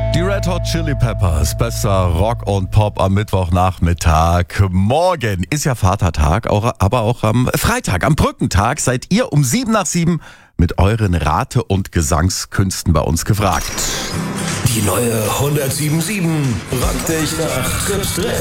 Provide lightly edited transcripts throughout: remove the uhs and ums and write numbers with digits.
Die Red Hot Chili Peppers, bester Rock und Pop am Mittwochnachmittag. Morgen ist ja Vatertag, aber auch am Freitag, am Brückentag, seid ihr um 7:07 mit euren Rate- und Gesangskünsten bei uns gefragt. Die neue 107.7 rockt dich nach Trips-Drill.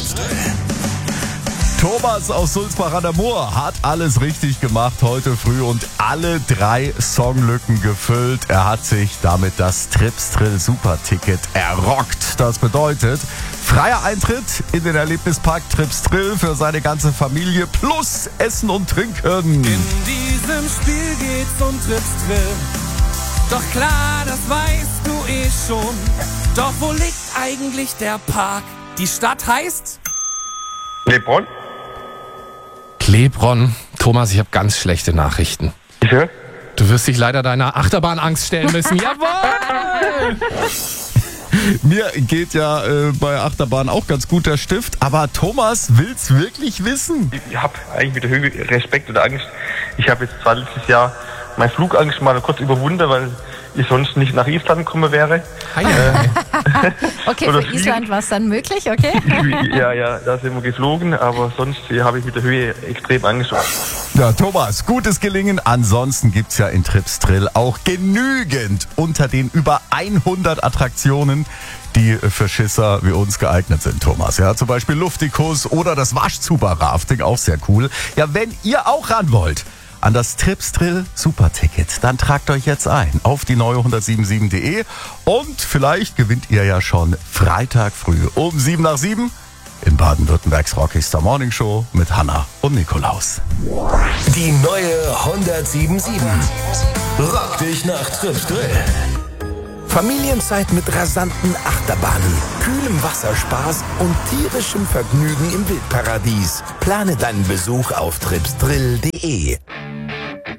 Thomas aus Sulzbach an der Mur hat alles richtig gemacht heute früh und alle 3 Songlücken gefüllt. Er hat sich damit das Trips-Drill Superticket errockt. Das bedeutet, freier Eintritt in den Erlebnispark Trips-Drill für seine ganze Familie plus Essen und Trinken. In diesem Spiel geht's um Trips-Drill. Doch klar, das weißt du eh schon. Doch wo liegt eigentlich der Park? Die Stadt heißt Klebronn? Klebronn. Thomas, ich habe ganz schlechte Nachrichten. Ja? Du wirst dich leider deiner Achterbahnangst stellen müssen. Jawohl! Mir geht ja bei Achterbahn auch ganz gut der Stift, aber Thomas will's wirklich wissen. Ich habe eigentlich mit der Höhe Respekt oder Angst. Ich habe jetzt zwar letztes Jahr meine Flugangst mal kurz überwunden, weil ich sonst nicht nach Island gekommen wäre. Okay, Oder für Island war es dann möglich, okay? Ja, da sind wir geflogen, aber sonst habe ich mit der Höhe extrem Angst. Ja, Thomas, gutes Gelingen. Ansonsten gibt's ja in Trips-Drill auch genügend unter den über 100 Attraktionen, die für Schisser wie uns geeignet sind, Thomas. Ja, zum Beispiel Luftikus oder das Waschzuber-Rafting, auch sehr cool. Ja, wenn ihr auch ran wollt an das Trips-Drill Superticket, dann tragt euch jetzt ein auf die neue 107.7.de und vielleicht gewinnt ihr ja schon Freitag früh um 7:07 in Baden-Württembergs Rockstar Morning Show mit Hanna und Nikolaus. Die neue 107.7 rockt dich nach Trips-Drill. Familienzeit mit rasanten Achterbahnen, kühlem Wasserspaß und tierischem Vergnügen im Wildparadies. Plane deinen Besuch auf tripsdrill.de.